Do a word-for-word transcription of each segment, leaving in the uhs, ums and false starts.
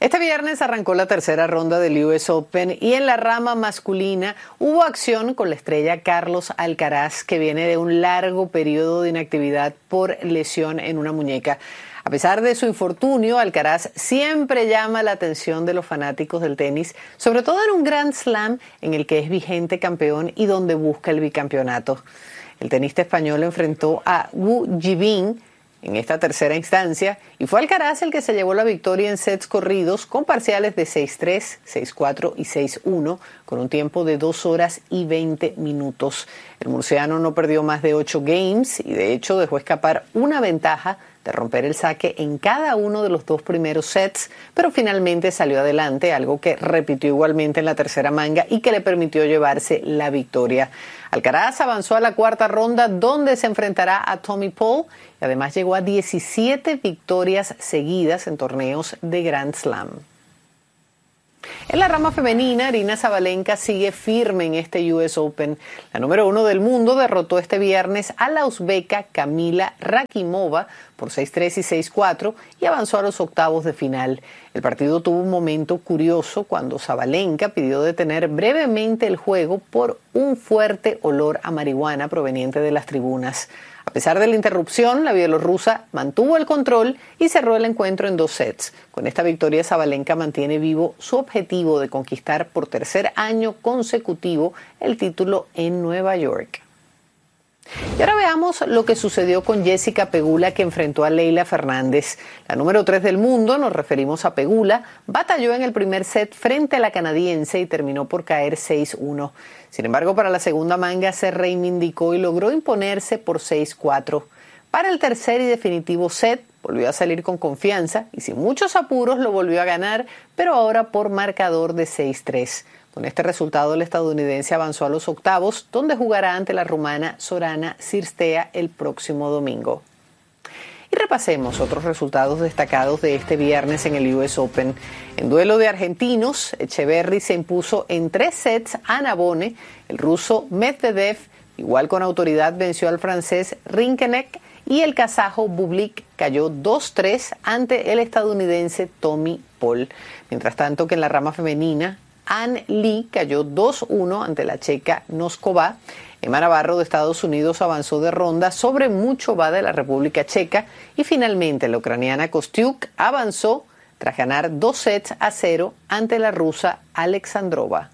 Este viernes arrancó la tercera ronda del U S Open y en la rama masculina hubo acción con la estrella Carlos Alcaraz, que viene de un largo periodo de inactividad por lesión en una muñeca. A pesar de su infortunio, Alcaraz siempre llama la atención de los fanáticos del tenis, sobre todo en un Grand Slam en el que es vigente campeón y donde busca el bicampeonato. El tenista español enfrentó a Wu Yibing en esta tercera instancia y fue Alcaraz el que se llevó la victoria en sets corridos con parciales de seis tres, seis cuatro y seis uno con un tiempo de dos horas y veinte minutos. El murciano no perdió más de ocho games y de hecho dejó escapar una ventaja de romper el saque en cada uno de los dos primeros sets, pero finalmente salió adelante, algo que repitió igualmente en la tercera manga y que le permitió llevarse la victoria. Alcaraz avanzó a la cuarta ronda, donde se enfrentará a Tommy Paul y además llegó a diecisiete victorias seguidas en torneos de Grand Slam. En la rama femenina, Aryna Sabalenka sigue firme en este U S Open. La número uno del mundo derrotó este viernes a la uzbeka Kamila Rakimova por seis tres y seis cuatro y avanzó a los octavos de final. El partido tuvo un momento curioso cuando Sabalenka pidió detener brevemente el juego por un fuerte olor a marihuana proveniente de las tribunas. A pesar de la interrupción, la bielorrusa mantuvo el control y cerró el encuentro en dos sets. Con esta victoria, Sabalenka mantiene vivo su objetivo de conquistar por tercer año consecutivo el título en Nueva York. Y ahora veamos lo que sucedió con Jessica Pegula, que enfrentó a Leylah Fernández. La número tres del mundo, nos referimos a Pegula, batalló en el primer set frente a la canadiense y terminó por caer seis uno. Sin embargo, para la segunda manga se reivindicó y logró imponerse por seis cuatro. Para el tercer y definitivo set, volvió a salir con confianza y sin muchos apuros lo volvió a ganar, pero ahora por marcador de seis tres. Con este resultado, el estadounidense avanzó a los octavos, donde jugará ante la rumana Zorana Cirstea el próximo domingo. Y repasemos otros resultados destacados de este viernes en el U S Open. En duelo de argentinos, Echeverry se impuso en tres sets a Nabone. El ruso Medvedev, igual con autoridad, venció al francés Rinkeneck y el kazajo Bublik cayó dos tres ante el estadounidense Tommy Paul. Mientras tanto que en la rama femenina, Ann Lee cayó dos uno ante la checa Noskova. Emma Navarro de Estados Unidos avanzó de ronda sobre Muchova de la República Checa y finalmente la ucraniana Kostyuk avanzó tras ganar dos sets a cero ante la rusa Alexandrova.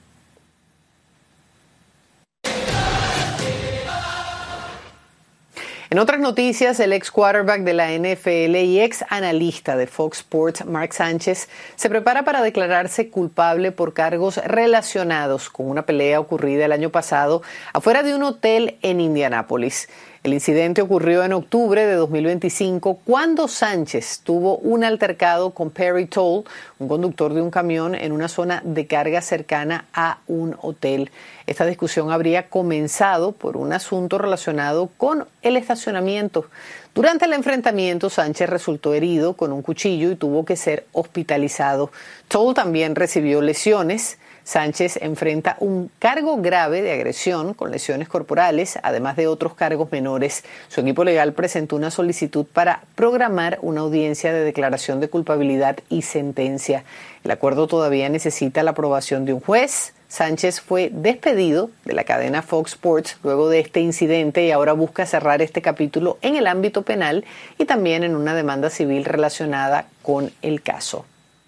En otras noticias, el ex quarterback de la N F L y ex analista de Fox Sports, Mark Sánchez, se prepara para declararse culpable por cargos relacionados con una pelea ocurrida el año pasado afuera de un hotel en Indianápolis. El incidente ocurrió en octubre de dos mil veinticinco cuando Sánchez tuvo un altercado con Perry Toll, un conductor de un camión en una zona de carga cercana a un hotel. Esta discusión habría comenzado por un asunto relacionado con el estacionamiento. Durante el enfrentamiento, Sánchez resultó herido con un cuchillo y tuvo que ser hospitalizado. Toll también recibió lesiones. Sánchez enfrenta un cargo grave de agresión con lesiones corporales, además de otros cargos menores. Su equipo legal presentó una solicitud para programar una audiencia de declaración de culpabilidad y sentencia. El acuerdo todavía necesita la aprobación de un juez. Sánchez fue despedido de la cadena Fox Sports luego de este incidente y ahora busca cerrar este capítulo en el ámbito penal y también en una demanda civil relacionada con el caso.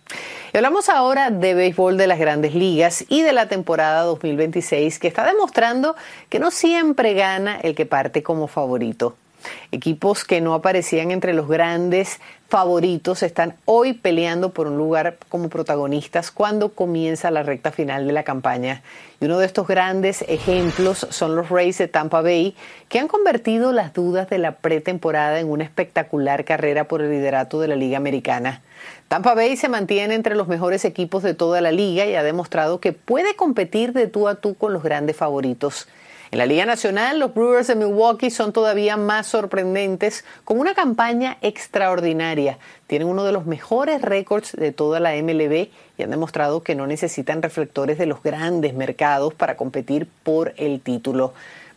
Y hablamos ahora de béisbol de las Grandes Ligas y de la temporada dos mil veintiséis, que está demostrando que no siempre gana el que parte como favorito. Equipos que no aparecían entre los grandes favoritos están hoy peleando por un lugar como protagonistas cuando comienza la recta final de la campaña. Y uno de estos grandes ejemplos son los Rays de Tampa Bay, que han convertido las dudas de la pretemporada en una espectacular carrera por el liderato de la Liga Americana. Tampa Bay se mantiene entre los mejores equipos de toda la liga y ha demostrado que puede competir de tú a tú con los grandes favoritos. En la Liga Nacional, los Brewers de Milwaukee son todavía más sorprendentes con una campaña extraordinaria. Tienen uno de los mejores récords de toda la M L B y han demostrado que no necesitan reflectores de los grandes mercados para competir por el título.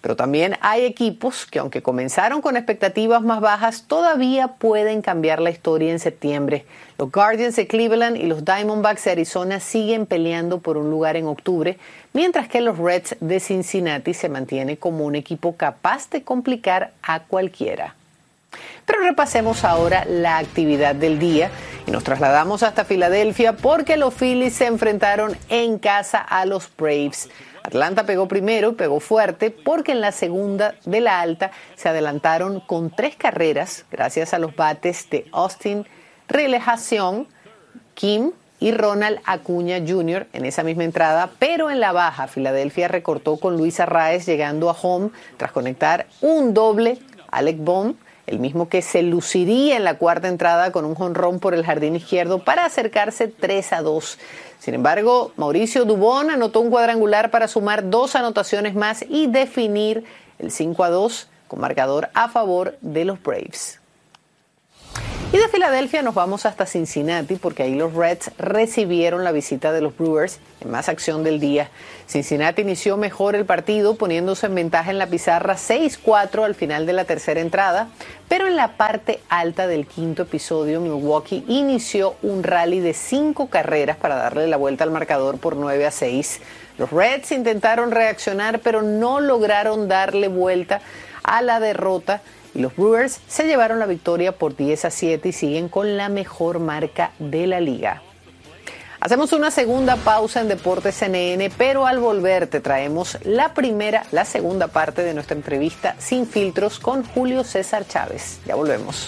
Pero también hay equipos que, aunque comenzaron con expectativas más bajas, todavía pueden cambiar la historia en septiembre. Los Guardians de Cleveland y los Diamondbacks de Arizona siguen peleando por un lugar en octubre, mientras que los Reds de Cincinnati se mantienen como un equipo capaz de complicar a cualquiera. Pero repasemos ahora la actividad del día y nos trasladamos hasta Filadelfia porque los Phillies se enfrentaron en casa a los Braves. Atlanta pegó primero y pegó fuerte porque en la segunda de la alta se adelantaron con tres carreras gracias a los bates de Austin Relajación, Kim y Ronald Acuña junior en esa misma entrada, pero en la baja Filadelfia recortó con Luis Arraez llegando a home tras conectar un doble a Alec Bohm, el mismo que se luciría en la cuarta entrada con un jonrón por el jardín izquierdo para acercarse tres a dos. Sin embargo, Mauricio Dubón anotó un cuadrangular para sumar dos anotaciones más y definir el cinco a dos con marcador a favor de los Braves. Y de Filadelfia nos vamos hasta Cincinnati porque ahí los Reds recibieron la visita de los Brewers en más acción del día. Cincinnati inició mejor el partido poniéndose en ventaja en la pizarra seis cuatro al final de la tercera entrada, pero en la parte alta del quinto episodio Milwaukee inició un rally de cinco carreras para darle la vuelta al marcador por nueve a seis. Los Reds intentaron reaccionar pero no lograron darle vuelta a la derrota. Y los Brewers se llevaron la victoria por diez a siete y siguen con la mejor marca de la liga. Hacemos una segunda pausa en Deportes N N, pero al volver te traemos la primera, la segunda parte de nuestra entrevista Sin Filtros con Julio César Chávez. Ya volvemos.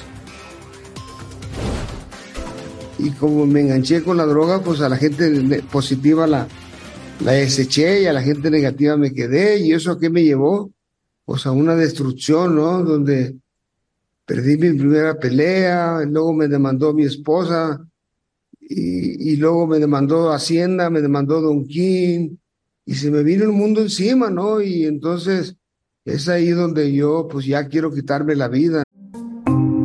Y como me enganché con la droga, pues a la gente positiva la, la deseché y a la gente negativa me quedé. ¿Y eso a qué me llevó? Pues a una destrucción, ¿no? Donde perdí mi primera pelea, luego me demandó mi esposa, y, y luego me demandó Hacienda, me demandó Don King, y se me vino el mundo encima, ¿no? Y entonces es ahí donde yo, pues ya quiero quitarme la vida.